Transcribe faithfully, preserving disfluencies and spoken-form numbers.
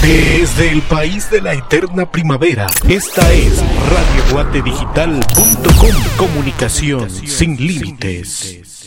Desde el país de la eterna primavera, esta es radio guate digital punto com. Comunicación sin límites.